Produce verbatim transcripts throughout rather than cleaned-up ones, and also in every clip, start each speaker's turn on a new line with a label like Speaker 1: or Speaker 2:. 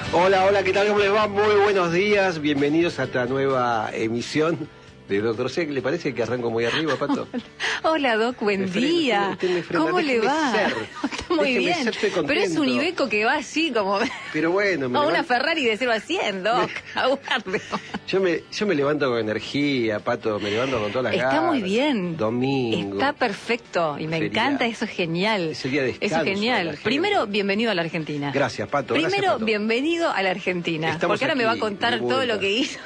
Speaker 1: Hola, hola, ¿qué tal? ¿Cómo les va? Muy buenos días, bienvenidos a esta nueva emisión de Doctor C. ¿Le parece que arranco muy arriba, Pato?
Speaker 2: Hola, Doc, buen
Speaker 1: Me frena,
Speaker 2: día.
Speaker 1: usted me frena,
Speaker 2: ¿Cómo le
Speaker 1: déjeme
Speaker 2: va?
Speaker 1: ser.
Speaker 2: Está muy
Speaker 1: Déjeme
Speaker 2: bien.
Speaker 1: ser, estoy contento.
Speaker 2: Pero es un Iveco que va así como...
Speaker 1: Pero bueno, me
Speaker 2: a una
Speaker 1: levanto-
Speaker 2: Ferrari de cero a cien, Doc. Aguarde.
Speaker 1: yo, me, yo me levanto con energía, Pato, me levanto con todas las ganas.
Speaker 2: Está muy bien.
Speaker 1: Domingo.
Speaker 2: Está perfecto y me
Speaker 1: Feriado.
Speaker 2: encanta, eso es genial.
Speaker 1: Es el día de
Speaker 2: Eso
Speaker 1: descanso
Speaker 2: es
Speaker 1: de la
Speaker 2: genial.
Speaker 1: gente.
Speaker 2: Primero, bienvenido a la Argentina.
Speaker 1: Gracias, Pato.
Speaker 2: Primero,
Speaker 1: gracias, Pato.
Speaker 2: bienvenido a la Argentina.
Speaker 1: Estamos
Speaker 2: porque ahora me va a
Speaker 1: aquí,
Speaker 2: contar
Speaker 1: de
Speaker 2: todo
Speaker 1: vuelta.
Speaker 2: lo que hizo.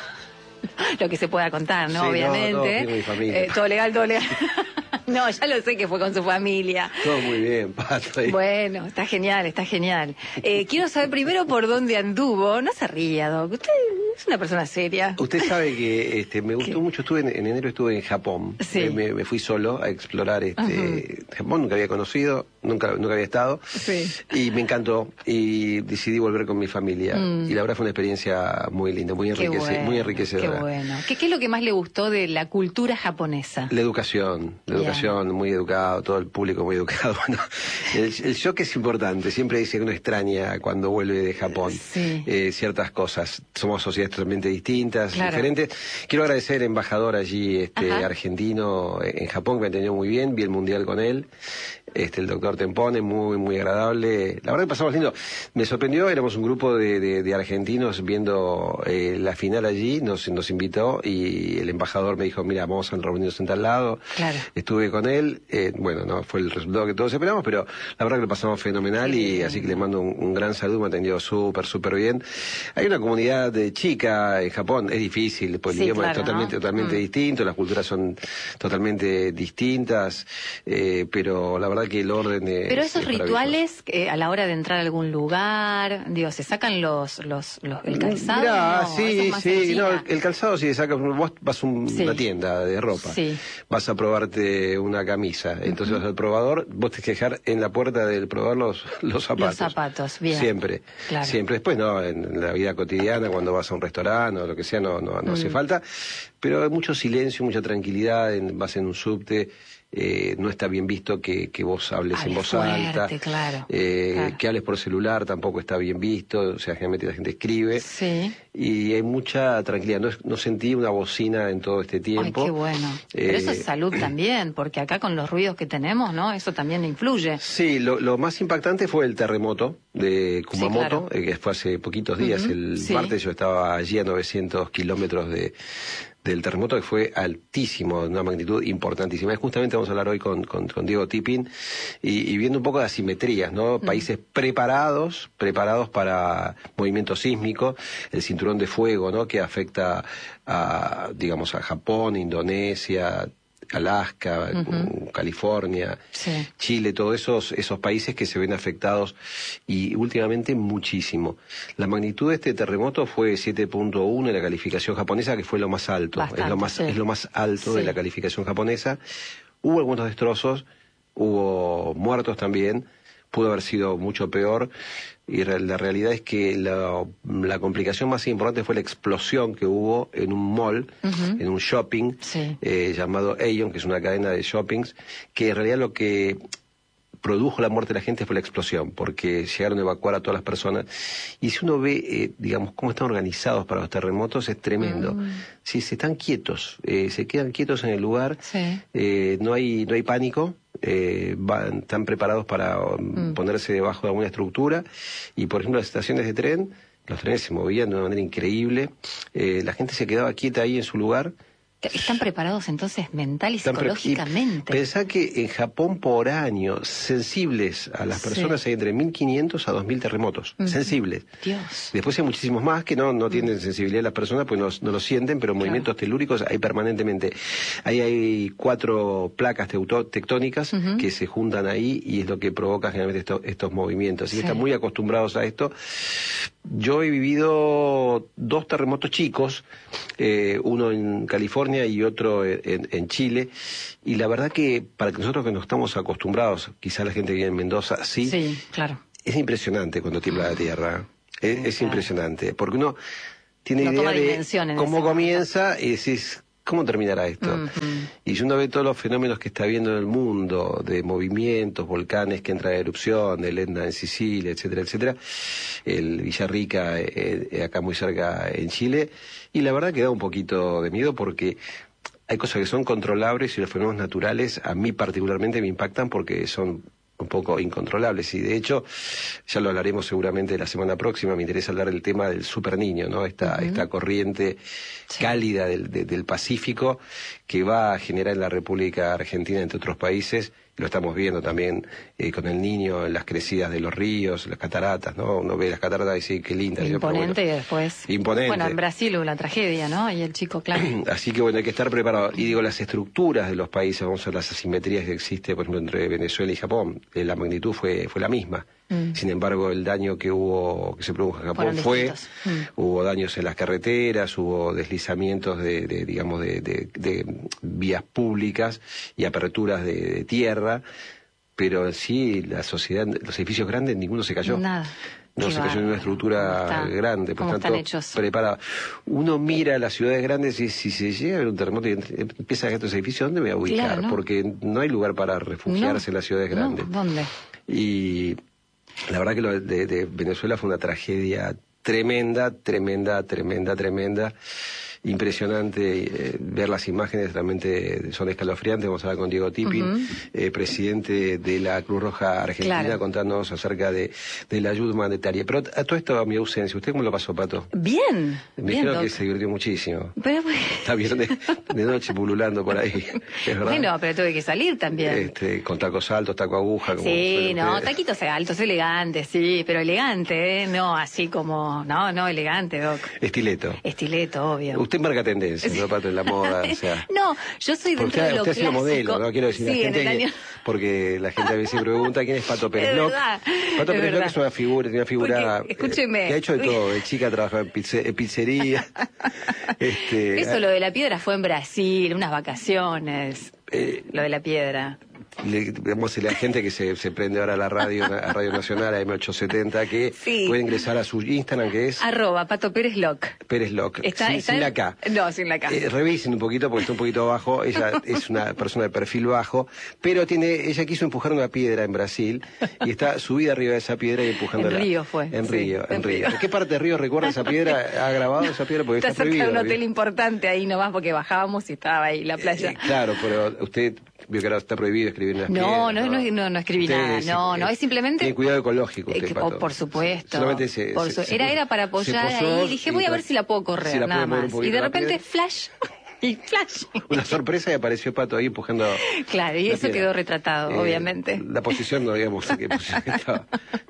Speaker 2: Lo que se pueda contar, ¿no?
Speaker 1: Sí, no,
Speaker 2: Obviamente.
Speaker 1: todo firme y familia.
Speaker 2: Eh, todo legal, todo legal. No, ya lo sé que fue con su familia.
Speaker 1: Todo muy bien, Pato.
Speaker 2: Bueno, está genial, está genial. Eh, quiero saber primero por dónde anduvo. No se ría, Doc. Usted es una persona seria.
Speaker 1: Usted sabe que este, me gustó
Speaker 2: ¿Qué?
Speaker 1: mucho, estuve en, en enero estuve en Japón.
Speaker 2: Sí.
Speaker 1: Eh, me, me fui solo a explorar este
Speaker 2: Ujú.
Speaker 1: Japón, nunca había conocido, nunca, nunca había estado.
Speaker 2: Sí.
Speaker 1: Y me encantó y decidí volver con mi familia.
Speaker 2: Mm.
Speaker 1: Y la verdad fue una experiencia muy linda, muy,
Speaker 2: Qué
Speaker 1: enriquece,
Speaker 2: bueno,
Speaker 1: muy enriquecedora.
Speaker 2: Qué bueno. ¿Qué, ¿Qué es lo que más le gustó de la cultura japonesa?
Speaker 1: La educación, la
Speaker 2: Bien.
Speaker 1: educación, muy educado, todo el público muy educado. Bueno, el, el shock es importante, siempre dice que uno extraña cuando vuelve de Japón
Speaker 2: Sí.
Speaker 1: eh, ciertas cosas. Somos sociedades totalmente distintas,
Speaker 2: Claro.
Speaker 1: diferentes. Quiero agradecer al embajador allí este,
Speaker 2: Ajá.
Speaker 1: argentino en Japón, que me atendió muy bien, vi el mundial con él. Este, el doctor Tempone, muy, muy agradable. La verdad que pasamos lindo. Me sorprendió, éramos un grupo de, de, de argentinos viendo eh, la final allí, nos, nos invitó y el embajador me dijo, mira, vamos a reunirnos en tal lado.
Speaker 2: Claro.
Speaker 1: Estuve con él, eh, bueno, no fue el resultado que todos esperamos, pero la verdad que lo pasamos fenomenal.
Speaker 2: Qué
Speaker 1: Y
Speaker 2: lindo.
Speaker 1: así que le mando un, un gran saludo, me atendió súper, súper bien. Hay una comunidad de chica en Japón, es difícil, pues
Speaker 2: Sí,
Speaker 1: el idioma
Speaker 2: claro,
Speaker 1: es totalmente,
Speaker 2: ¿no?
Speaker 1: totalmente
Speaker 2: Mm.
Speaker 1: distinto, las culturas son totalmente distintas, eh, pero la verdad que el orden es...
Speaker 2: Pero esos
Speaker 1: es maravilloso.
Speaker 2: rituales eh, a la hora de entrar a algún lugar, digo, ¿se sacan los, los, los el calzado?
Speaker 1: Mirá,
Speaker 2: No, eso
Speaker 1: sí,
Speaker 2: es más en
Speaker 1: sí,
Speaker 2: China.
Speaker 1: no, el calzado sí sacas, vos vas a un-
Speaker 2: Sí.
Speaker 1: una tienda de ropa,
Speaker 2: Sí.
Speaker 1: vas a probarte una camisa, entonces vas al probador, vos tenés que dejar en la puerta del probador los, los zapatos.
Speaker 2: Los zapatos, bien.
Speaker 1: Siempre,
Speaker 2: Claro.
Speaker 1: siempre. Después no, en la vida cotidiana, cuando vas a un restaurante o lo que sea, no, no, no hace
Speaker 2: Mm.
Speaker 1: falta, pero hay mucho silencio, mucha tranquilidad, en- vas en un subte. Eh, no está bien visto que, que vos hables en
Speaker 2: Hables
Speaker 1: voz
Speaker 2: fuerte,
Speaker 1: alta,
Speaker 2: claro,
Speaker 1: eh,
Speaker 2: claro.
Speaker 1: que hables por celular tampoco está bien visto, o sea, generalmente la gente escribe.
Speaker 2: Sí.
Speaker 1: Y hay mucha tranquilidad. No, es- no sentí una bocina en todo este tiempo.
Speaker 2: Ay, qué bueno. Pero eso
Speaker 1: Eh,
Speaker 2: es salud también, porque acá con los ruidos que tenemos, ¿no? Eso también influye.
Speaker 1: Sí, lo, lo más impactante fue el terremoto de Kumamoto,
Speaker 2: claro.
Speaker 1: eh, que fue hace poquitos días.
Speaker 2: Ujú,
Speaker 1: El
Speaker 2: sí.
Speaker 1: martes yo estaba allí a novecientos kilómetros de, del terremoto, que fue altísimo, de una magnitud importantísima. Y justamente vamos a hablar hoy con, con, con Diego Tipping y, y viendo un poco de asimetrías, ¿no? Países preparados, preparados para movimiento sísmico, el cinturón de fuego, ¿no? Que afecta a, digamos, a Japón, Indonesia, Alaska,
Speaker 2: Ujú.
Speaker 1: California,
Speaker 2: Sí.
Speaker 1: Chile, todos esos, esos países que se ven afectados y últimamente muchísimo. La magnitud de este terremoto fue siete punto uno en la calificación japonesa, que fue lo más alto,
Speaker 2: Bastante,
Speaker 1: es lo más,
Speaker 2: sí.
Speaker 1: es lo más alto de
Speaker 2: Sí.
Speaker 1: la calificación japonesa. Hubo algunos destrozos, hubo muertos también, pudo haber sido mucho peor. Y re- la realidad es que la, la complicación más importante fue la explosión que hubo en un mall,
Speaker 2: Ujú.
Speaker 1: en un shopping,
Speaker 2: Sí.
Speaker 1: eh, llamado Aeon, que es una cadena de shoppings, que en realidad lo que produjo la muerte de la gente fue la explosión, porque llegaron a evacuar a todas las personas. Y si uno ve, eh, digamos, cómo están organizados para los terremotos, es tremendo.
Speaker 2: Mm.
Speaker 1: Si se están quietos, eh, se quedan quietos en el lugar,
Speaker 2: Sí.
Speaker 1: eh, no hay no hay pánico, eh, van, están preparados para um,
Speaker 2: Mm.
Speaker 1: ponerse debajo de alguna estructura. Y, por ejemplo, las estaciones de tren, los trenes se movían de una manera increíble, eh, la gente se quedaba quieta ahí en su lugar.
Speaker 2: ¿Están preparados entonces mental y
Speaker 1: Están pre-
Speaker 2: psicológicamente?
Speaker 1: y Pensá que en Japón por año, sensibles a las
Speaker 2: Sí.
Speaker 1: personas, hay entre mil quinientos a dos mil terremotos.
Speaker 2: Ujú.
Speaker 1: Sensibles.
Speaker 2: Dios.
Speaker 1: Después hay muchísimos más que no, no tienen sensibilidad las personas, pues no, no lo sienten, pero movimientos telúricos hay permanentemente. Ahí hay cuatro placas teuto- tectónicas
Speaker 2: Ujú.
Speaker 1: que se juntan ahí y es lo que provoca generalmente esto- estos movimientos. Así que
Speaker 2: Sí.
Speaker 1: están muy acostumbrados a esto. Yo he vivido dos terremotos chicos, eh, uno en California y otro en, en Chile, y la verdad que para que nosotros que no estamos acostumbrados, quizá la gente que vive en Mendoza, sí,
Speaker 2: Sí, claro.
Speaker 1: es impresionante cuando tiembla la tierra, es, es
Speaker 2: Claro.
Speaker 1: impresionante, porque uno tiene
Speaker 2: No
Speaker 1: idea
Speaker 2: toma
Speaker 1: de
Speaker 2: dimensión en
Speaker 1: cómo
Speaker 2: ese
Speaker 1: comienza y decís, ¿cómo terminará esto? Uh-huh. Y si uno ve todos los fenómenos que está viendo en el mundo, de movimientos, volcanes que entran en erupción, el Etna en Sicilia, etcétera, etcétera, el Villarrica eh, acá muy cerca en Chile, y la verdad que da un poquito de miedo porque hay cosas que son controlables y los fenómenos naturales a mí particularmente me impactan porque son un poco incontrolables, y de hecho ya lo hablaremos seguramente la semana próxima. Me interesa hablar del tema del Super Niño, ¿no? Esta, uh-huh. esta corriente sí. cálida del, de, del Pacífico que va a generar en la República Argentina, entre otros países. Lo estamos viendo también eh, con el Niño en las crecidas de los ríos, las cataratas, ¿no? Uno ve las cataratas y dice, qué linda.
Speaker 2: Imponente,
Speaker 1: bueno,
Speaker 2: y después...
Speaker 1: Imponente.
Speaker 2: Bueno, en Brasil hubo una tragedia, ¿no? Y el chico, claro.
Speaker 1: Así que bueno, hay que estar preparado. Y digo, las estructuras de los países, vamos a ver las asimetrías que existe, por ejemplo, entre Venezuela y Japón. Eh, la magnitud fue, fue la misma. Mm. Sin embargo, el daño que hubo, que se produjo en Japón fue, mm. hubo daños en las carreteras, hubo deslizamientos de, de digamos, de, de, de vías públicas y aperturas de, de tierra. Pero en sí, la sociedad, los edificios grandes, ninguno se cayó.
Speaker 2: Nada.
Speaker 1: No se cayó en una estructura grande, por tanto, preparada. Uno mira las ciudades grandes y si se llega a ver un terremoto y empieza a caer estos edificios, ¿dónde me voy a ubicar?
Speaker 2: Claro, ¿no?
Speaker 1: Porque no hay lugar para refugiarse
Speaker 2: no,
Speaker 1: en las ciudades grandes.
Speaker 2: No, ¿dónde?
Speaker 1: Y la verdad que lo de, de Venezuela fue una tragedia tremenda, tremenda, tremenda, tremenda. Impresionante eh, ver las imágenes, realmente son escalofriantes. Vamos a hablar con Diego Tipping, uh-huh. eh, presidente de la Cruz Roja Argentina, claro. contándonos acerca de, de la ayuda humanitaria. Pero a todo esto, a mi ausencia, ¿usted cómo lo pasó, Pato?
Speaker 2: Bien.
Speaker 1: Me
Speaker 2: bien,
Speaker 1: dijeron
Speaker 2: doc.
Speaker 1: que se divirtió muchísimo.
Speaker 2: Pero, pues...
Speaker 1: Está viernes de noche pululando por ahí, ¿es verdad?
Speaker 2: Bueno, pero tuve que salir también.
Speaker 1: Este, con tacos altos, taco aguja. Como
Speaker 2: sí, no, ustedes. Taquitos altos, elegantes, sí, pero elegante, ¿eh? No así como, no, no, elegante, Doc.
Speaker 1: Estileto.
Speaker 2: Estileto, obvio.
Speaker 1: Usted marca tendencia, ¿no, Pato, en la moda? O sea,
Speaker 2: no, yo soy dentro
Speaker 1: usted,
Speaker 2: de lo
Speaker 1: usted
Speaker 2: clásico.
Speaker 1: Ha sido modelo, ¿no? Quiero decir,
Speaker 2: sí,
Speaker 1: la gente
Speaker 2: en el año...
Speaker 1: que, porque la gente a veces pregunta quién es Pato Pérez
Speaker 2: es
Speaker 1: Lock.
Speaker 2: verdad,
Speaker 1: Pato
Speaker 2: es
Speaker 1: Pérez Lock es una figura, tiene una figura
Speaker 2: porque, escúcheme,
Speaker 1: eh, que ha hecho de todo. De chica trabaja en, pizze, en pizzería. este,
Speaker 2: Eso, lo de la piedra fue en Brasil, unas vacaciones. Eh, lo de la piedra.
Speaker 1: Le, digamos, la gente que se, se prende ahora a la radio, a Radio Nacional, a M ochocientos setenta, que sí. puede ingresar a su Instagram, que es...
Speaker 2: Arroba Pato Pérez Lock.
Speaker 1: Pérez Lock.
Speaker 2: Está,
Speaker 1: sin,
Speaker 2: está
Speaker 1: sin
Speaker 2: en...
Speaker 1: la K.
Speaker 2: No, sin la K.
Speaker 1: Eh, revisen un poquito porque está un poquito bajo. Ella es una persona de perfil bajo, pero tiene, ella quiso empujar una piedra en Brasil y está subida arriba de esa piedra y empujándola.
Speaker 2: En Río fue.
Speaker 1: En
Speaker 2: sí,
Speaker 1: Río, en, en
Speaker 2: Río.
Speaker 1: Río. ¿Qué parte de Río recuerda esa piedra? ¿Ha grabado esa piedra? Porque está,
Speaker 2: está cerca
Speaker 1: prohibido,
Speaker 2: de un hotel
Speaker 1: ¿bien?
Speaker 2: importante ahí nomás porque bajábamos y estaba ahí la playa.
Speaker 1: Eh, claro, pero usted... Vio que ahora está prohibido escribir en las
Speaker 2: no,
Speaker 1: piedras.
Speaker 2: No, no, no, no escribí
Speaker 1: usted
Speaker 2: nada.
Speaker 1: Es,
Speaker 2: no, no, es simplemente...
Speaker 1: Tiene cuidado ecológico usted,
Speaker 2: eh,
Speaker 1: Pato.
Speaker 2: Por supuesto.
Speaker 1: Solamente se,
Speaker 2: por
Speaker 1: se,
Speaker 2: su... era, era para apoyar ahí. Dije, voy a ver si la puedo correr, si la nada más. Y de repente, flash... Y flash.
Speaker 1: Una sorpresa y apareció Pato ahí empujando.
Speaker 2: Claro, y eso piedra. Quedó retratado, eh, obviamente.
Speaker 1: La posición no digamos qué posición estaba.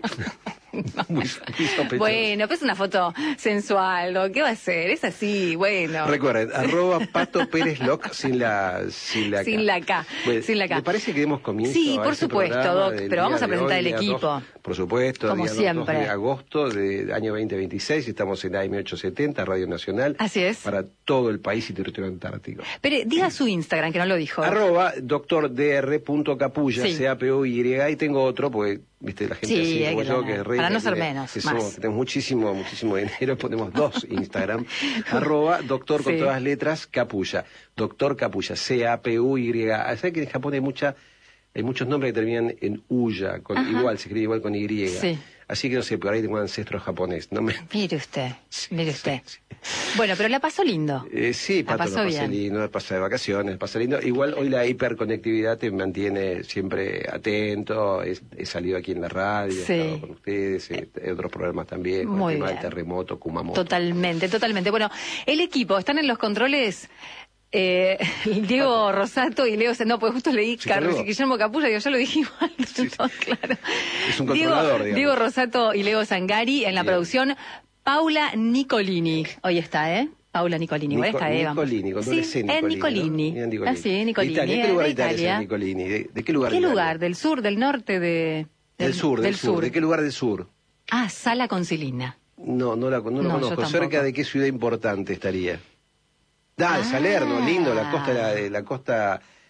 Speaker 2: No. Muy, muy bueno, pues una foto sensual, ¿no? ¿Qué va a ser? Es así, bueno.
Speaker 1: Recuerden, arroba Pato Pérez Lock sin la sin la K.
Speaker 2: Sin la K.
Speaker 1: Bueno,
Speaker 2: sin la K.
Speaker 1: ¿Le parece que demos comienzo?
Speaker 2: Sí,
Speaker 1: a
Speaker 2: por
Speaker 1: este
Speaker 2: supuesto, Doc, pero vamos a presentar
Speaker 1: hoy,
Speaker 2: el equipo.
Speaker 1: dos, por supuesto,
Speaker 2: como
Speaker 1: día
Speaker 2: siempre.
Speaker 1: dos de agosto del año veinte veintiséis, estamos en A M ochocientos setenta, Radio Nacional.
Speaker 2: Así es.
Speaker 1: Para todo el país y territorio antártico.
Speaker 2: Pero diga su Instagram, que no lo dijo.
Speaker 1: Arroba doctor dr punto capulla,
Speaker 2: sí.
Speaker 1: C A P U Y, y tengo otro, porque viste la gente
Speaker 2: sí,
Speaker 1: así como
Speaker 2: que
Speaker 1: yo,
Speaker 2: tener.
Speaker 1: que es rica.
Speaker 2: Para no ser
Speaker 1: tiene,
Speaker 2: menos,
Speaker 1: que
Speaker 2: más.
Speaker 1: somos, que tenemos muchísimo, muchísimo dinero, ponemos dos Instagram. Arroba doctor con sí. todas las letras, Capulla. Doctor Capulla, C A P U Y. ¿Sabes que en Japón hay mucha, hay muchos nombres que terminan en Uya, con, igual, se escribe igual con Y?
Speaker 2: Sí.
Speaker 1: Así que no sé, por ahí tengo un ancestro japonés. No me...
Speaker 2: Mire usted,
Speaker 1: sí,
Speaker 2: mire usted.
Speaker 1: Sí, sí.
Speaker 2: Bueno, pero la pasó lindo.
Speaker 1: Eh, sí, Pato,
Speaker 2: la pasó
Speaker 1: la pasé
Speaker 2: bien.
Speaker 1: lindo, la pasé de vacaciones, la pasé lindo. Igual hoy la hiperconectividad te mantiene siempre atento. He, he salido aquí en la radio,
Speaker 2: sí.
Speaker 1: he estado con ustedes, he, hay otros programas también, con
Speaker 2: Muy
Speaker 1: el tema
Speaker 2: bien.
Speaker 1: del terremoto, Kumamoto.
Speaker 2: Totalmente, totalmente. Bueno, el equipo, están en los controles... Eh, Diego Rosato y Leo... No, pues justo leí
Speaker 1: sí,
Speaker 2: Carlos y Guillermo Capulla, digo, ya lo dije igual. Sí, sí. Claro.
Speaker 1: Es un controlador,
Speaker 2: Diego, Diego Rosato y Leo Zangari en la Bien. Producción. Paula Nicolini. Hoy está, ¿eh? Paula Nicolini. Igual
Speaker 1: Nico,
Speaker 2: está Eva.
Speaker 1: Nicolini, con doble
Speaker 2: sí,
Speaker 1: C, Nicolini.
Speaker 2: Nicolini.
Speaker 1: ¿No? Nicolini.
Speaker 2: Ah, sí, Nicolini.
Speaker 1: Italia. ¿De qué lugar de
Speaker 2: Italia?
Speaker 1: Italia es Nicolini? ¿De, de qué lugar?
Speaker 2: ¿Qué
Speaker 1: de
Speaker 2: lugar? ¿Del sur, del norte, de...?
Speaker 1: Del, del sur, del, del sur. sur. ¿De qué lugar del sur?
Speaker 2: Ah, Sala Concilina.
Speaker 1: No, no, la, no, no lo conozco. ¿Cerca de qué ciudad importante estaría? Ah,
Speaker 2: ah.
Speaker 1: de Salerno, lindo, la costa, la, la costa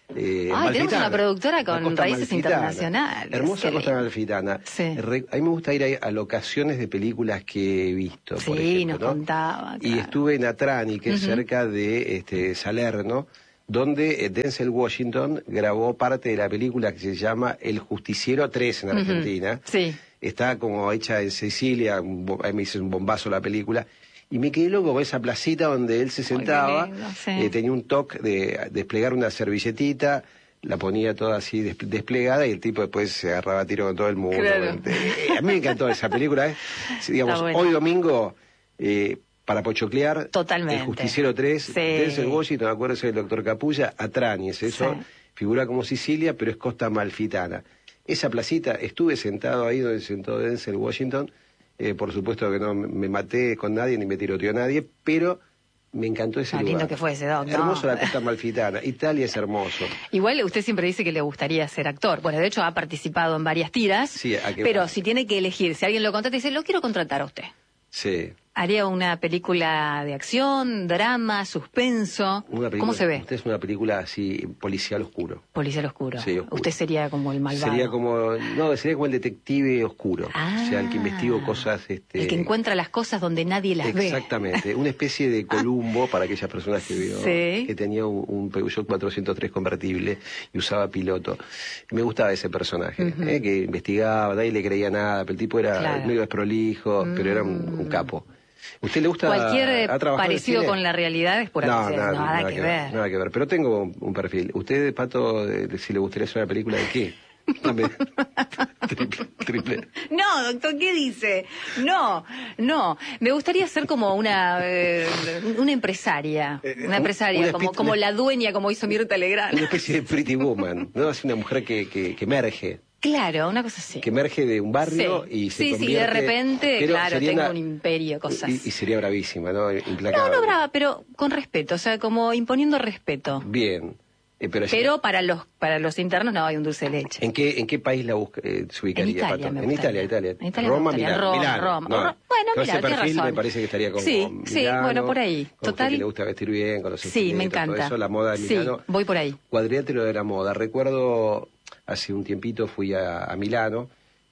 Speaker 1: Eh,
Speaker 2: Ay, tenemos una productora con raíces internacionales.
Speaker 1: Hermosa Costa Amalfitana.
Speaker 2: Sí.
Speaker 1: A mí me gusta ir a, a locaciones de películas que he visto,
Speaker 2: sí,
Speaker 1: por ejemplo,
Speaker 2: nos
Speaker 1: ¿no?
Speaker 2: contaba.
Speaker 1: Y
Speaker 2: claro.
Speaker 1: estuve en Atrani, que es
Speaker 2: Uh-huh.
Speaker 1: cerca de este, Salerno, donde Denzel Washington grabó parte de la película que se llama El Justiciero tres en Argentina.
Speaker 2: Uh-huh. Sí.
Speaker 1: Está como hecha en Sicilia, ahí me hice un bombazo la película. Y me quedé loco con esa placita donde él se sentaba,
Speaker 2: lindo, sí.
Speaker 1: eh, tenía un toque de desplegar una servilletita, la ponía toda así des desplegada y el tipo después se agarraba a tiro con todo el mundo.
Speaker 2: Claro.
Speaker 1: Eh, a mí me encantó esa película, ¿eh? Digamos,
Speaker 2: bueno.
Speaker 1: hoy domingo, eh, para pochoclear,
Speaker 2: Totalmente.
Speaker 1: El Justiciero tres,
Speaker 2: Sí.
Speaker 1: Denzel Washington, me acuerdo, soy el doctor Capulla, Atranis, eso,
Speaker 2: Sí.
Speaker 1: figura como Sicilia, pero es Costa Amalfitana. Esa placita, estuve sentado ahí donde se sentó Denzel Washington. Eh, por supuesto que no me maté con nadie ni me tiroteó nadie, pero me encantó ese
Speaker 2: Ah,
Speaker 1: lugar.
Speaker 2: lindo que fue ese doc, ¿no?
Speaker 1: Hermoso la Costa Amalfitana. Italia es hermoso.
Speaker 2: Igual usted siempre dice que le gustaría ser actor. Bueno, de hecho ha participado en varias tiras.
Speaker 1: Sí, ¿a qué
Speaker 2: pero
Speaker 1: va?
Speaker 2: si tiene que elegir, si alguien lo contrata y dice, lo quiero contratar a usted.
Speaker 1: Sí.
Speaker 2: ¿Haría una película de acción, drama, suspenso?
Speaker 1: Una película,
Speaker 2: ¿Cómo se ve?
Speaker 1: Usted es una película así, policial oscuro.
Speaker 2: Policial oscuro.
Speaker 1: Sí, oscuro.
Speaker 2: Usted sería como el malvado.
Speaker 1: Sería como, no, sería como el detective oscuro.
Speaker 2: Ah,
Speaker 1: O sea, el que investiga cosas... Este,
Speaker 2: el que encuentra las cosas donde nadie las ve.
Speaker 1: Exactamente, una especie de Columbo para aquellas personas que vio,
Speaker 2: Sí.
Speaker 1: que tenía un, un Peugeot cuatrocientos tres convertible y usaba piloto. Me gustaba ese personaje,
Speaker 2: Uh-huh.
Speaker 1: eh, que investigaba, nadie le creía nada, pero el tipo era
Speaker 2: Claro.
Speaker 1: medio desprolijo,
Speaker 2: Mm.
Speaker 1: pero era un, un capo. ¿Usted le gusta
Speaker 2: Cualquier eh,
Speaker 1: ha trabajado en
Speaker 2: parecido
Speaker 1: cine?
Speaker 2: con la realidad es por
Speaker 1: No,
Speaker 2: hacer,
Speaker 1: nada,
Speaker 2: nada,
Speaker 1: nada
Speaker 2: que,
Speaker 1: que
Speaker 2: ver.
Speaker 1: Nada que ver, pero tengo un perfil. ¿Usted, Pato, eh, si le gustaría hacer una película de qué? No me- triple, triple.
Speaker 2: No, doctor, ¿qué dice? No, no. Me gustaría ser como una eh, una empresaria.
Speaker 1: Eh,
Speaker 2: Una empresaria,
Speaker 1: una
Speaker 2: como,
Speaker 1: especie-
Speaker 2: como la dueña, como hizo Mirta Legrand.
Speaker 1: Una especie de Pretty Woman, ¿no? Es una mujer que, que, que emerge.
Speaker 2: Claro, una cosa así.
Speaker 1: Que emerge de un barrio
Speaker 2: sí.
Speaker 1: y se
Speaker 2: sí,
Speaker 1: convierte...
Speaker 2: sí, de repente,
Speaker 1: pero
Speaker 2: claro,
Speaker 1: sería
Speaker 2: tengo
Speaker 1: una-
Speaker 2: un imperio, cosas.
Speaker 1: Y, y sería bravísima, ¿no?
Speaker 2: No,
Speaker 1: Implacable.
Speaker 2: no brava, pero con respeto, o sea, como imponiendo respeto.
Speaker 1: Bien. Eh, pero
Speaker 2: Pero para los para los internos no hay un dulce de leche.
Speaker 1: ¿En qué, ¿En qué país la busca, eh, se ubicaría,
Speaker 2: En Italia,
Speaker 1: Pato?
Speaker 2: me
Speaker 1: En
Speaker 2: gustaría.
Speaker 1: Italia, Italia.
Speaker 2: En Italia me
Speaker 1: Roma,
Speaker 2: gustaría.
Speaker 1: Milán.
Speaker 2: Roma,
Speaker 1: Milano.
Speaker 2: Roma.
Speaker 1: No.
Speaker 2: Bueno,
Speaker 1: Con
Speaker 2: mira,
Speaker 1: ese
Speaker 2: tiene
Speaker 1: perfil
Speaker 2: razón.
Speaker 1: me parece que estaría como
Speaker 2: Sí, sí,
Speaker 1: Milano,
Speaker 2: bueno, por ahí.
Speaker 1: con
Speaker 2: Total.
Speaker 1: gente que le gusta vestir bien, con los
Speaker 2: Sí, me
Speaker 1: estiletos,
Speaker 2: encanta.
Speaker 1: todo eso, la moda de
Speaker 2: Sí,
Speaker 1: Milano.
Speaker 2: voy por ahí.
Speaker 1: Cuadrilátero de la moda. Recuerdo, hace un tiempito fui a, a Milano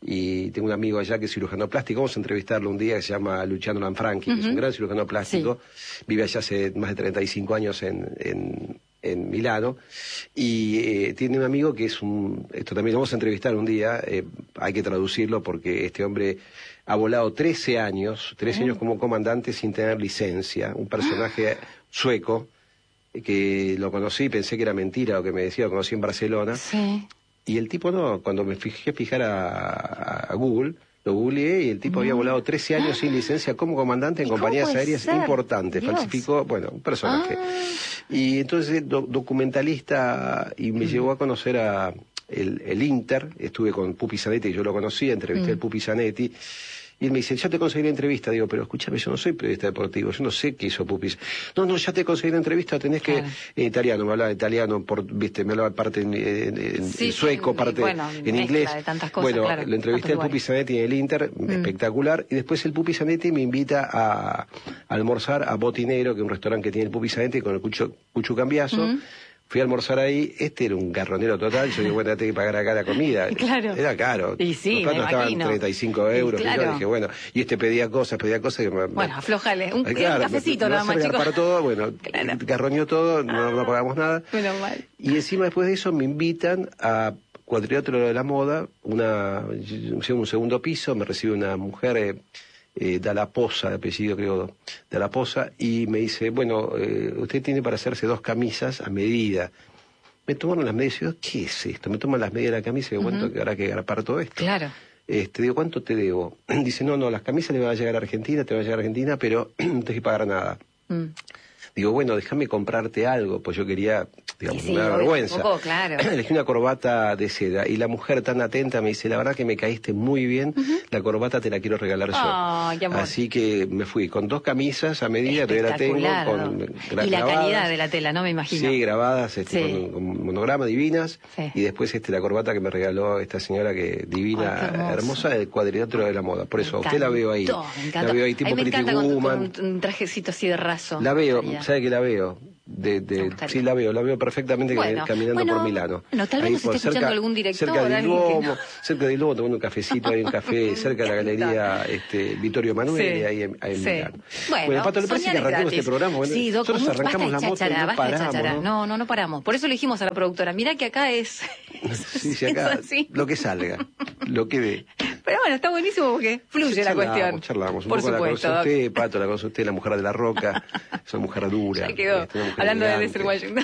Speaker 1: y tengo un amigo allá que es cirujano plástico. Vamos a entrevistarlo un día, que se llama Luciano Lanfranchi, que es un
Speaker 2: Ujú.
Speaker 1: gran cirujano plástico. Vive allá hace más de treinta y cinco años en, en, en Milano. Y eh, tiene un amigo que es un... Esto también lo vamos a entrevistar un día, eh, hay que traducirlo porque este hombre ha volado trece años, trece años como comandante sin tener licencia. Un personaje sueco que lo conocí, pensé que era mentira lo que me decía, lo conocí en Barcelona.
Speaker 2: Sí.
Speaker 1: Y el tipo no, cuando me fijé a fijar a, a Google, lo googleé y el tipo había volado trece años sin licencia como comandante en
Speaker 2: ¿Y cómo
Speaker 1: compañías
Speaker 2: puede
Speaker 1: aéreas
Speaker 2: ser?
Speaker 1: importantes.
Speaker 2: Dios.
Speaker 1: Falsificó, bueno, un personaje.
Speaker 2: Ah.
Speaker 1: Y entonces do- documentalista y me llevó a conocer a el, el Inter, estuve con Pupi Zanetti, yo lo conocía, entrevisté
Speaker 2: Mm.
Speaker 1: al Pupi Zanetti. Y él me dice, ya te conseguí la entrevista. Digo, pero escúchame, yo no soy periodista deportivo, yo no sé qué hizo Pupis. No, no, ya te conseguí la entrevista, tenés que...
Speaker 2: Claro.
Speaker 1: En italiano, me hablaba italiano, por, viste, me hablaba parte en, en- en
Speaker 2: Sí,
Speaker 1: sueco,
Speaker 2: sí,
Speaker 1: parte
Speaker 2: bueno,
Speaker 1: en
Speaker 2: mezcla
Speaker 1: inglés.
Speaker 2: de tantas cosas,
Speaker 1: bueno,
Speaker 2: claro,
Speaker 1: lo entrevisté
Speaker 2: tantos
Speaker 1: al Pupi
Speaker 2: lugares.
Speaker 1: Zanetti en el Inter,
Speaker 2: Mm.
Speaker 1: espectacular. Y después el Pupi Zanetti me invita a, a almorzar a Botinero, que es un restaurante que tiene el Pupi Zanetti con el Cucho, Cucho Cambiaso.
Speaker 2: Mm.
Speaker 1: Fui a almorzar ahí, este era un garronero total, yo digo, bueno, tengo que pagar acá la comida.
Speaker 2: Claro.
Speaker 1: Era caro.
Speaker 2: Y sí,
Speaker 1: Los platos
Speaker 2: me
Speaker 1: estaban
Speaker 2: imagino.
Speaker 1: treinta y cinco euros.
Speaker 2: Y
Speaker 1: y yo
Speaker 2: claro.
Speaker 1: dije, bueno, y este pedía cosas, pedía cosas que me...
Speaker 2: Bueno, aflójale. Un,
Speaker 1: Ay,
Speaker 2: un
Speaker 1: claro,
Speaker 2: cafecito
Speaker 1: me- me
Speaker 2: nada
Speaker 1: vas a
Speaker 2: más,
Speaker 1: regalar
Speaker 2: chicos.
Speaker 1: para todo, bueno,
Speaker 2: Claro.
Speaker 1: garroñó todo, no, no pagamos nada.
Speaker 2: Menos mal.
Speaker 1: Y encima después de eso me invitan a Cuadrilátero de la Moda, una, un segundo piso, me recibe una mujer, eh, eh, Dalla Posa, de apellido creo, Dalla Posa, y me dice, bueno, eh, usted tiene para hacerse dos camisas a medida. Me tomaron las medidas y digo, ¿qué es esto? Me toman las medidas de la camisa y digo, ¿cuánto
Speaker 2: Ujú.
Speaker 1: habrá que agarrar todo esto?
Speaker 2: Claro.
Speaker 1: Este, digo, ¿cuánto te debo? Dice, no, no, las camisas le van a llegar a Argentina, te van a llegar a Argentina, pero no tenés que pagar nada.
Speaker 2: Mm.
Speaker 1: Digo, bueno, déjame comprarte algo, pues yo quería, digamos,
Speaker 2: Y sí,
Speaker 1: me da
Speaker 2: obvio,
Speaker 1: vergüenza.
Speaker 2: un poco, claro.
Speaker 1: Elegí una corbata de seda y la mujer tan atenta me dice, la verdad que me caíste muy bien, la corbata te la quiero regalar yo.
Speaker 2: Ay, qué amor.
Speaker 1: Así que me fui con dos camisas a medida, todavía la tengo,
Speaker 2: Espectacular,
Speaker 1: con
Speaker 2: ¿no?
Speaker 1: gra-
Speaker 2: Y la
Speaker 1: grabadas.
Speaker 2: calidad de la tela, ¿no? Me imagino.
Speaker 1: Sí, grabadas este,
Speaker 2: Sí.
Speaker 1: Con, con monograma divinas.
Speaker 2: Sí.
Speaker 1: Y después este la corbata que me regaló esta señora que divina,
Speaker 2: Ay, qué hermoso.
Speaker 1: hermosa, del Cuadrilátero de la Moda. Por eso,
Speaker 2: Me
Speaker 1: a usted la veo ahí.
Speaker 2: encantó, Me encantó.
Speaker 1: La veo ahí tipo
Speaker 2: Ay, me
Speaker 1: Pretty
Speaker 2: encanta con,
Speaker 1: Woman.
Speaker 2: con un, un trajecito así de raso.
Speaker 1: La veo,
Speaker 2: Sería.
Speaker 1: ¿sabe que la veo? De, de, sí, la veo, la veo perfectamente bueno, caminando
Speaker 2: bueno,
Speaker 1: por Milano.
Speaker 2: No, tal vez
Speaker 1: ahí
Speaker 2: nos esté escuchando
Speaker 1: cerca,
Speaker 2: algún director.
Speaker 1: Cerca del Duomo,
Speaker 2: no.
Speaker 1: cerca del Duomo, tomando un cafecito, hay un café cerca de la galería este, Vittorio Emanuele,
Speaker 2: sí,
Speaker 1: ahí en, ahí en
Speaker 2: sí.
Speaker 1: Milano.
Speaker 2: Bueno,
Speaker 1: bueno, Pato, ¿le parece que arranquemos gratis. este programa? Bueno,
Speaker 2: sí, Doc,
Speaker 1: nosotros
Speaker 2: mucho,
Speaker 1: arrancamos
Speaker 2: basta
Speaker 1: la
Speaker 2: de
Speaker 1: moto y
Speaker 2: cháchara,
Speaker 1: no
Speaker 2: basta de
Speaker 1: paramos,
Speaker 2: cháchara.
Speaker 1: ¿no?
Speaker 2: no, no, no paramos. Por eso le dijimos a la productora, mirá que acá es...
Speaker 1: sí, sí, acá, lo que salga, lo que dé.
Speaker 2: Pero bueno, está buenísimo porque fluye
Speaker 1: sí,
Speaker 2: la
Speaker 1: charlamos,
Speaker 2: cuestión.
Speaker 1: Charlamos, un
Speaker 2: Por
Speaker 1: poco
Speaker 2: supuesto,
Speaker 1: la conoce usted, Pato, la conoce usted, la mujer de la roca, es una mujer dura.
Speaker 2: Ya quedó,
Speaker 1: este, una mujer
Speaker 2: hablando
Speaker 1: elegante.
Speaker 2: de Denzel Washington.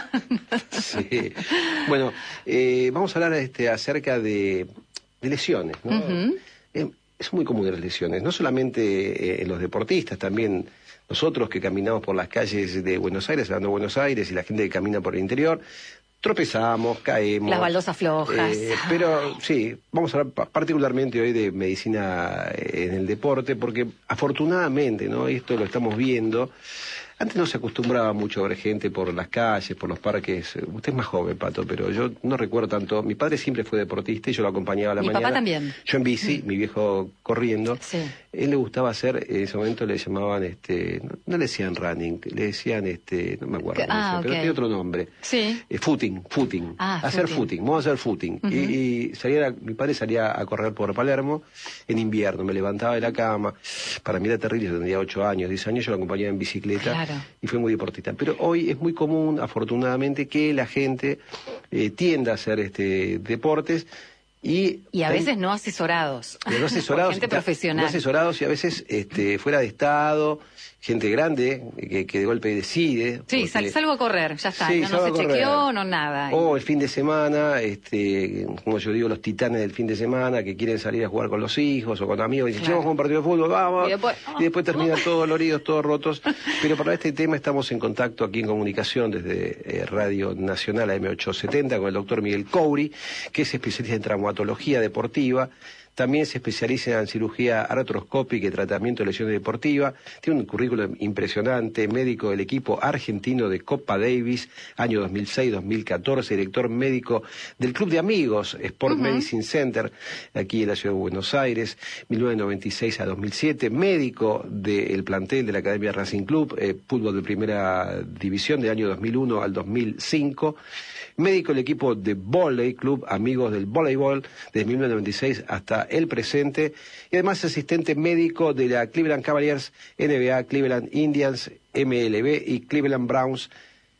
Speaker 1: sí. Bueno, eh, vamos a hablar este, acerca de, de lesiones, ¿no?
Speaker 2: Uh-huh.
Speaker 1: eh, es muy común las lesiones, no solamente eh, en los deportistas, también nosotros que caminamos por las calles de Buenos Aires, hablando de Buenos Aires, y la gente que camina por el interior, tropezamos, caemos.
Speaker 2: Las baldosas flojas.
Speaker 1: Eh, pero sí, vamos a hablar particularmente hoy de medicina en el deporte, porque afortunadamente, ¿no? Esto lo estamos viendo. Antes no se acostumbraba mucho a ver gente por las calles, por los parques. Usted es más joven, Pato, pero yo no recuerdo tanto. Mi padre siempre fue deportista y yo lo acompañaba a la
Speaker 2: mi
Speaker 1: mañana.
Speaker 2: Mi papá también.
Speaker 1: Yo en bici, mm. mi viejo corriendo.
Speaker 2: Sí.
Speaker 1: Él le gustaba hacer, en ese momento le llamaban, este, no, no le decían running, le decían, este, no me acuerdo,
Speaker 2: ah,
Speaker 1: decían,
Speaker 2: okay.
Speaker 1: pero tiene otro nombre.
Speaker 2: Sí.
Speaker 1: Eh, footing, footing.
Speaker 2: Ah,
Speaker 1: hacer
Speaker 2: footing.
Speaker 1: footing, vamos a hacer footing. Uh-huh. Y, y salía, mi padre salía a correr por Palermo en invierno, me levantaba de la cama. Para mí era terrible, yo tenía ocho años, diez años, yo lo acompañaba en bicicleta.
Speaker 2: Claro.
Speaker 1: Y fue muy deportista. Pero hoy es muy común, afortunadamente, que la gente eh, tienda a hacer este deportes y...
Speaker 2: Y a veces no asesorados.
Speaker 1: No asesorados.
Speaker 2: gente profesional.
Speaker 1: No asesorados y a veces este, fuera de estado, gente grande que, que de golpe decide.
Speaker 2: Sí,
Speaker 1: porque...
Speaker 2: sal, salgo a correr, ya está.
Speaker 1: Sí,
Speaker 2: no, no se chequeó, no nada.
Speaker 1: O el fin de semana, este, como yo digo, los titanes del fin de semana que quieren salir a jugar con los hijos o con amigos y dicen, claro. vamos a un partido de fútbol, vamos.
Speaker 2: Y después,
Speaker 1: y después terminan todos doloridos, todos rotos. Pero para este tema estamos en contacto aquí en comunicación desde eh, Radio Nacional A M ochocientos setenta con el doctor Miguel Couri, que es especialista en traumatología deportiva. También se especializa en cirugía artroscópica y tratamiento de lesiones deportivas. Tiene un currículum impresionante, médico del equipo argentino de Copa Davis, año dos mil seis dos mil catorce, director médico del Club de Amigos Sport uh-huh. Medicine Center, aquí en la ciudad de Buenos Aires, mil novecientos noventa y seis a dos mil siete, médico del plantel de la Academia Racing Club, eh, fútbol de primera división, del año dos mil uno al dos mil cinco. Médico del equipo de Volley Club Amigos del Voleibol, desde mil novecientos noventa y seis hasta el presente, y además asistente médico de la Cleveland Cavaliers, N B A, Cleveland Indians, M L B y Cleveland Browns,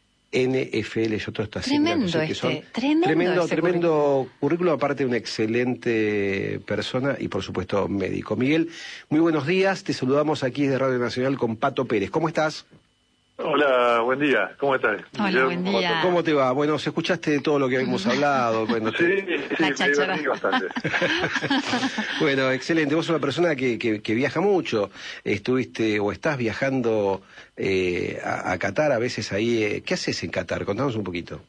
Speaker 1: N F L. Yo todo esto así.
Speaker 2: Tremendo
Speaker 1: no sé
Speaker 2: este,
Speaker 1: qué son.
Speaker 2: tremendo,
Speaker 1: tremendo, tremendo
Speaker 2: currículum.
Speaker 1: currículum, aparte de una excelente persona y por supuesto médico. Miguel, muy buenos días, te saludamos aquí desde Radio Nacional con Pato Pérez. ¿Cómo estás?
Speaker 3: Hola, buen día. ¿Cómo estás?
Speaker 2: Hola, buen día.
Speaker 1: ¿Cómo te va? Bueno, se escuchaste de todo lo que habíamos hablado. Bueno,
Speaker 3: sí,
Speaker 1: te...
Speaker 3: sí, me divertí bastante.
Speaker 1: Bueno, excelente. Vos sos una persona que, que, que viaja mucho. Estuviste o estás viajando eh, a, a Qatar a veces ahí. Eh, ¿Qué haces en Qatar? Contanos un poquito.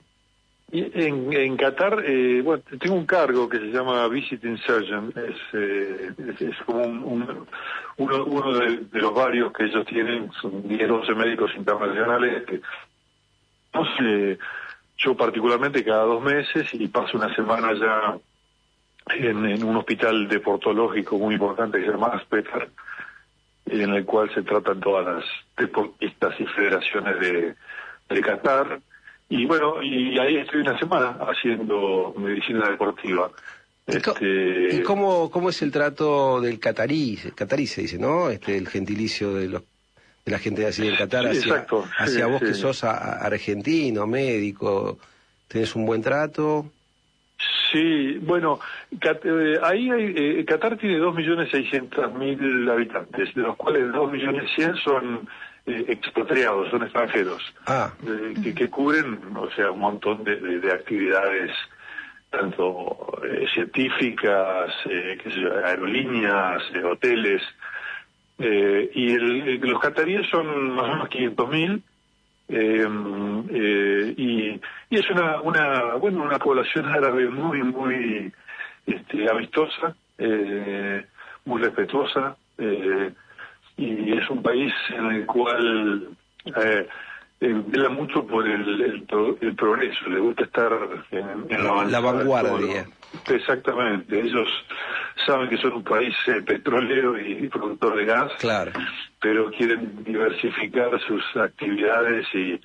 Speaker 3: En, en Qatar, eh, bueno, tengo un cargo que se llama Visiting Surgeon. Es, eh, es, es como un, un, uno, uno de, de los varios que ellos tienen. Son diez, doce médicos internacionales. Que, no sé, yo particularmente cada dos meses y paso una semana ya en, en un hospital deportológico muy importante que se llama Aspetar, en el cual se tratan todas las deportistas y federaciones de, de Qatar. Y bueno, y ahí estoy una semana haciendo medicina deportiva.
Speaker 1: ¿Y, este... ¿y cómo, cómo es el trato del catarí? Catarí se dice, ¿no? Este, el gentilicio de los de la gente de así en Qatar
Speaker 3: sí,
Speaker 1: hacia,
Speaker 3: exacto.
Speaker 1: hacia
Speaker 3: sí,
Speaker 1: vos
Speaker 3: sí.
Speaker 1: que sos a, a argentino, médico. ¿Tenés un buen trato?
Speaker 3: Sí, bueno, Cat, eh, ahí hay, eh, Qatar tiene dos millones seiscientos mil habitantes, de los cuales dos millones cien son eh, expatriados, son extranjeros,
Speaker 1: ah.
Speaker 3: eh, que, que cubren, o sea, un montón de, de, de actividades, tanto eh, científicas, eh, qué sé yo, aerolíneas, eh, hoteles, eh, y el, los cataríes son más o menos quinientos mil. Eh, eh, y, y es una, una bueno una población árabe muy muy este, amistosa, eh, muy respetuosa, eh, y es un país en el cual eh, eh, vela mucho por el, el, el progreso, le gusta estar en, en la,
Speaker 1: la vanguardia.
Speaker 3: Exactamente, ellos saben que son un país eh, petrolero y, y productor de gas,
Speaker 1: claro,
Speaker 3: pero quieren diversificar sus actividades y,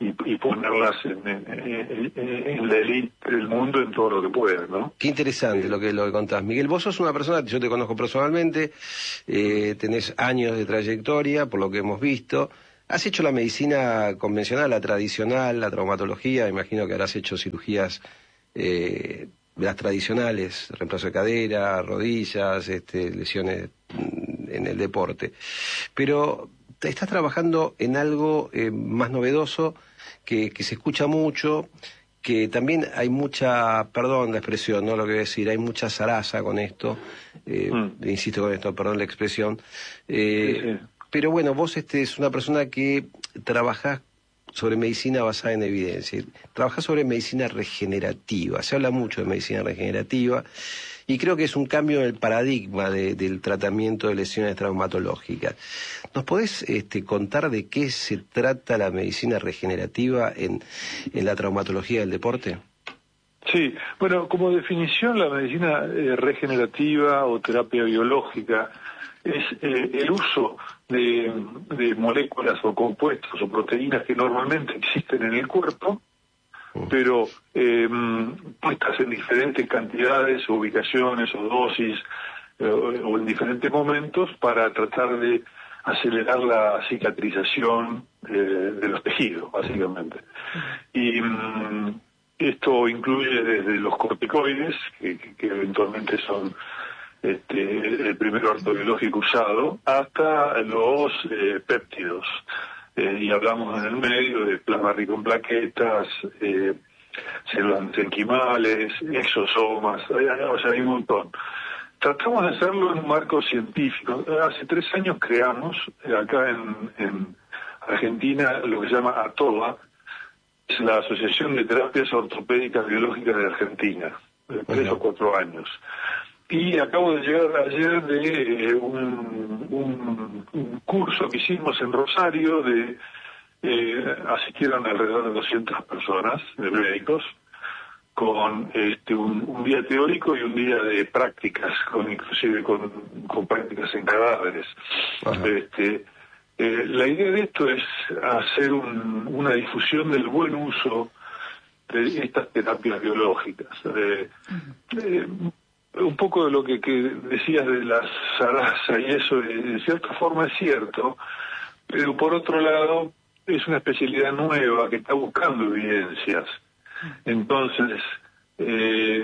Speaker 3: y, y ponerlas en, en, en, en la élite del mundo en todo lo que puedan, ¿no?
Speaker 1: Qué interesante lo que lo que contás, Miguel. Vos sos una persona, yo te conozco personalmente, eh, tenés años de trayectoria, por lo que hemos visto. Has hecho la medicina convencional, la tradicional, la traumatología, imagino que habrás hecho cirugías eh, las tradicionales, reemplazo de cadera, rodillas, este, lesiones en el deporte. Pero estás trabajando en algo eh, más novedoso, que, que se escucha mucho, que también hay mucha, perdón la expresión, no lo que voy a decir, hay mucha zaraza con esto, eh, mm. insisto con esto, perdón la expresión, eh, sí, sí. Pero bueno, vos este, es una persona que trabajás sobre medicina basada en evidencia, trabajás sobre medicina regenerativa, se habla mucho de medicina regenerativa, y creo que es un cambio en el paradigma de, del tratamiento de lesiones traumatológicas. ¿Nos podés este, contar de qué se trata la medicina regenerativa en, en la traumatología del deporte?
Speaker 3: Sí, bueno, como definición, la medicina eh, regenerativa o terapia biológica es eh, el uso de, de moléculas o compuestos o proteínas que normalmente existen en el cuerpo, pero eh, puestas en diferentes cantidades, o ubicaciones o dosis, eh, o en diferentes momentos para tratar de acelerar la cicatrización eh, de los tejidos, básicamente. Y um, esto incluye desde los corticoides, que, que, que eventualmente son este, el primer ortobiológico usado, hasta los eh, péptidos. Eh, y hablamos en el medio de plasma rico en plaquetas, eh, células mesenquimales, exosomas, o sea, hay un montón. Tratamos de hacerlo en un marco científico. Hace tres años creamos, eh, acá en, en Argentina, lo que se llama ATOBA, es la Asociación de Terapias Ortopédicas Biológicas de Argentina, de tres o cuatro años. Y acabo de llegar ayer de eh, un, un, un curso que hicimos en Rosario, de eh, asistieron alrededor de doscientas personas, de médicos, con este, un, un día teórico y un día de prácticas, con inclusive con, con prácticas en cadáveres. Este, eh, la idea de esto es hacer un, una difusión del buen uso de estas terapias biológicas. Eh, eh, un poco de lo que, que decías de la zaraza y eso, de cierta forma es cierto, pero por otro lado es una especialidad nueva que está buscando evidencias. Entonces, eh,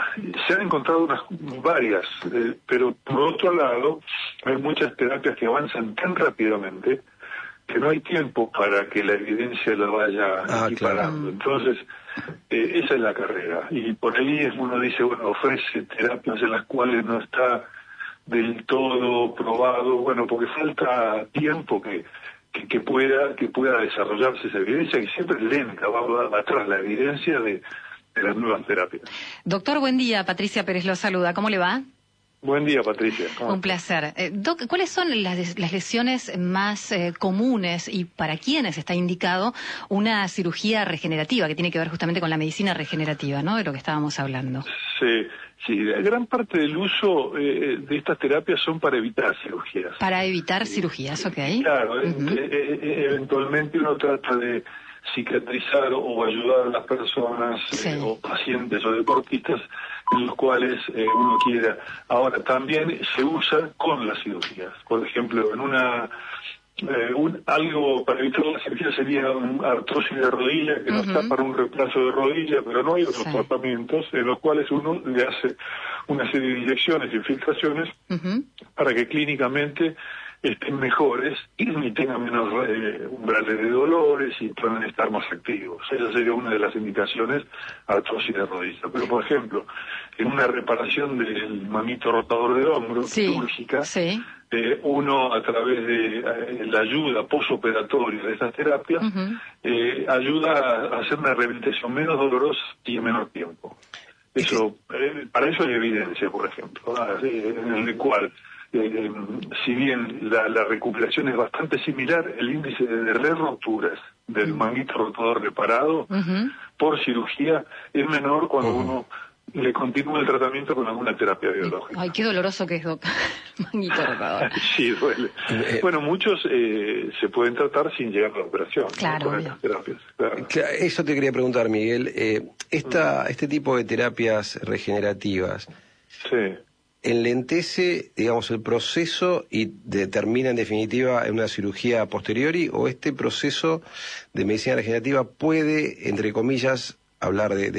Speaker 3: se han encontrado unas varias, eh, pero por otro lado hay muchas terapias que avanzan tan rápidamente que no hay tiempo para que la evidencia la vaya ah, equiparando. Claro. Entonces, eh, esa es la carrera. Y por ahí uno dice, bueno, ofrece terapias en las cuales no está del todo probado, bueno, porque falta tiempo que, que, que pueda que pueda desarrollarse esa evidencia, que siempre es lenta, va, va, va atrás la evidencia de, de las nuevas terapias.
Speaker 2: Doctor, buen día. Patricia Pérez lo saluda. ¿Cómo le va?
Speaker 3: Buen día, Patricia.
Speaker 2: Un placer. Eh, Doc, ¿cuáles son las, las lesiones más eh, comunes y para quiénes está indicado una cirugía regenerativa, que tiene que ver justamente con la medicina regenerativa, ¿no? De lo que estábamos hablando.
Speaker 3: Sí, sí. Gran parte del uso eh, de estas terapias son para evitar cirugías.
Speaker 2: Para evitar cirugías, ok.
Speaker 3: Claro,
Speaker 2: uh-huh.
Speaker 3: eh, eh, eventualmente uno trata de cicatrizar o ayudar a las personas sí. eh, o pacientes o deportistas en los cuales eh, uno quiera. Ahora, también se usa con las cirugías. Por ejemplo, en una eh, un, algo para evitar la cirugía sería una artrosis de rodilla, que uh-huh. no está para un reemplazo de rodilla, pero no hay otros sí. tratamientos en los cuales uno le hace una serie de inyecciones, infiltraciones, uh-huh. para que clínicamente estén mejores y tengan menos eh, umbrales de dolores y puedan estar más activos. Esa sería una de las indicaciones, artrosis de rodilla. Pero, por ejemplo, en una reparación del manguito rotador del hombro,
Speaker 2: sí,
Speaker 3: quirúrgica,
Speaker 2: sí.
Speaker 3: Eh, uno a través de eh, la ayuda postoperatoria de esas terapias, uh-huh. eh, ayuda a hacer una rehabilitación menos dolorosa y en menor tiempo. Eso, eh, para eso hay evidencia, por ejemplo, ¿no? En el cual Eh, si bien la, la recuperación es bastante similar, el índice de re-roturas del manguito rotador reparado uh-huh. por cirugía es menor cuando uh-huh. uno le continúa el tratamiento con alguna terapia biológica.
Speaker 2: Ay, qué doloroso que es, Doc. Manguito rotador.
Speaker 3: Sí, duele. Bueno, muchos eh, se pueden tratar sin llegar a la operación.
Speaker 2: Claro,
Speaker 3: ¿no? Con estas terapias. Claro.
Speaker 1: Eso te quería preguntar, Miguel. Eh, esta, mm. Este tipo de terapias regenerativas,
Speaker 3: sí.
Speaker 1: ¿enlentece, digamos, el proceso y determina en definitiva en una cirugía a posteriori, o este proceso de medicina regenerativa puede, entre comillas, hablar de, de